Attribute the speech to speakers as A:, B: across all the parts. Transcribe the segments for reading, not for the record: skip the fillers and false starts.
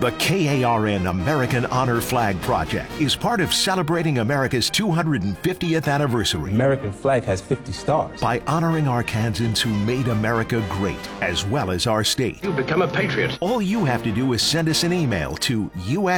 A: The KARN American Honor Flag Project is part of celebrating America's 250th anniversary.
B: American flag has 50 stars.
A: By honoring our Kansans who made America great, as well as our state.
C: You've become a patriot.
A: All you have to do is send us an email to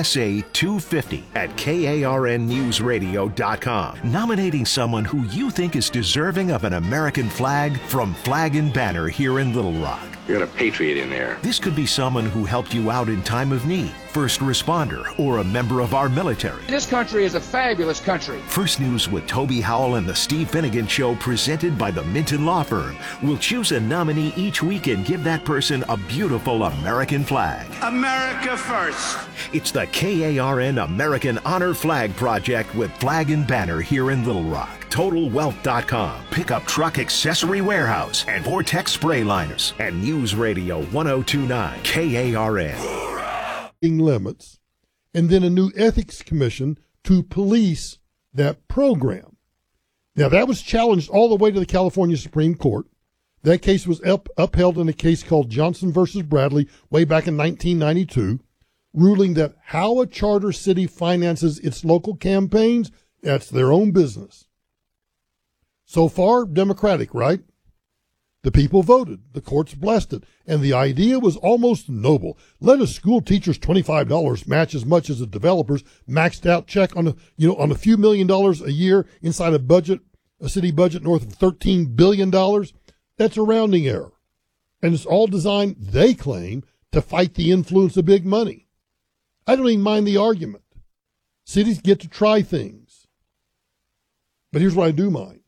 A: USA250@KARNnewsradio.com, nominating someone who you think is deserving of an American flag from Flag and Banner here in Little Rock.
C: You got a patriot in there.
A: This could be someone who helped you out in time of need, first responder, or a member of our military.
D: This country is a fabulous country.
A: First News with Toby Howell and the Steve Finnegan Show, presented by the Minton Law Firm, will choose a nominee each week and give that person a beautiful American flag.
E: America first.
A: It's the KARN American Honor Flag Project with Flag and Banner here in Little Rock. TotalWealth.com, Pickup Truck Accessory Warehouse, and Vortex Spray Liners, and News Radio 1029 KARN.
F: Limits, and then a new ethics commission to police that program. Now, that was challenged all the way to the California Supreme Court. That case was upheld in a case called Johnson versus Bradley way back in 1992, ruling that how a charter city finances its local campaigns, that's their own business. So far, Democratic, right? The people voted. The courts blessed it. And the idea was almost noble. Let a school teacher's $25 match as much as a developer's maxed out check on a few $1 million a year inside a city budget north of $13 billion. That's a rounding error. And it's all designed, they claim, to fight the influence of big money. I don't even mind the argument. Cities get to try things. But here's what I do mind.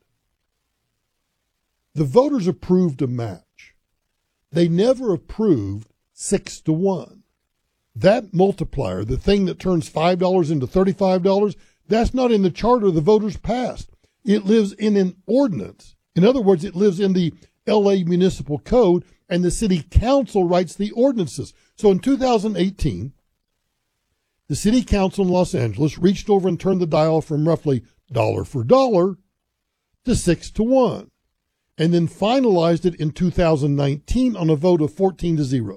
F: The voters approved a match. They never approved 6-to-1. That multiplier, the thing that turns $5 into $35, that's not in the charter the voters passed. It lives in an ordinance. In other words, it lives in the LA Municipal Code, and the city council writes the ordinances. So in 2018, the city council in Los Angeles reached over and turned the dial from roughly dollar for dollar to 6-to-1. And then finalized it in 2019 on a vote of 14-0.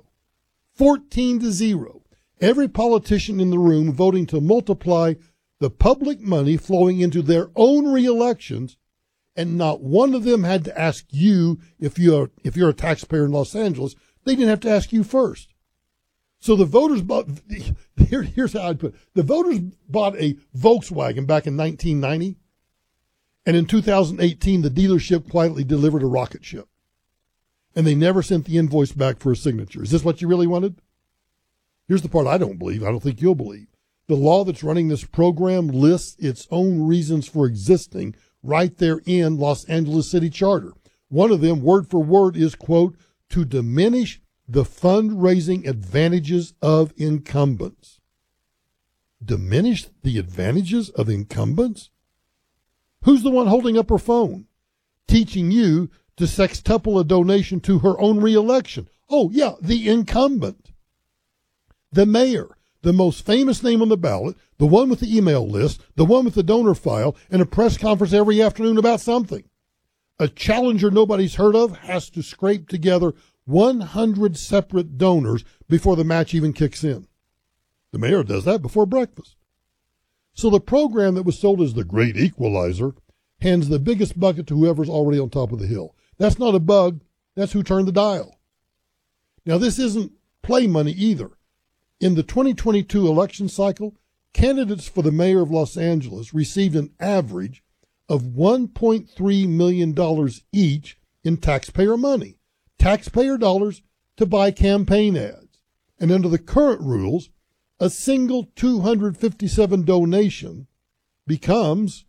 F: 14-0. Every politician in the room voting to multiply the public money flowing into their own reelections, and not one of them had to ask you if you're a taxpayer in Los Angeles. They didn't have to ask you first. So the voters bought, here's how I'd put it. The voters bought a Volkswagen back in 1990. And in 2018, the dealership quietly delivered a rocket ship. And they never sent the invoice back for a signature. Is this what you really wanted? Here's the part I don't believe. I don't think you'll believe. The law that's running this program lists its own reasons for existing right there in Los Angeles City Charter. One of them, word for word, is, quote, to diminish the fundraising advantages of incumbents. Diminish the advantages of incumbents? Who's the one holding up her phone, teaching you to sextuple a donation to her own reelection? Oh, yeah, the incumbent. The mayor, the most famous name on the ballot, the one with the email list, the one with the donor file, and a press conference every afternoon about something. A challenger nobody's heard of has to scrape together 100 separate donors before the match even kicks in. The mayor does that before breakfast. So the program that was sold as the Great Equalizer hands the biggest bucket to whoever's already on top of the hill. That's not a bug. That's who turned the dial. Now, this isn't play money either. In the 2022 election cycle, candidates for the mayor of Los Angeles received an average of $1.3 million each in taxpayer money, taxpayer dollars to buy campaign ads. And under the current rules, a single $257 donation becomes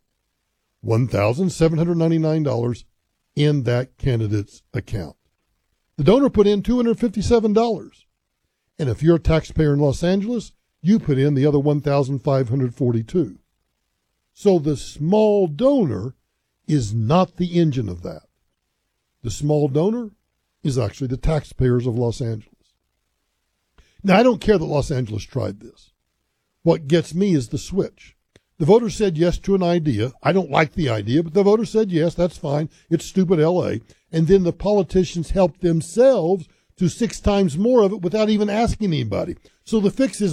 F: $1,799 in that candidate's account. The donor put in $257. And if you're a taxpayer in Los Angeles, you put in the other $1,542. So the small donor is not the engine of that. The small donor is actually the taxpayers of Los Angeles. Now, I don't care that Los Angeles tried this. What gets me is the switch. The voters said yes to an idea. I don't like the idea, but the voters said yes, that's fine. It's stupid L.A. And then the politicians helped themselves to 6 times more of it without even asking anybody. So the fix is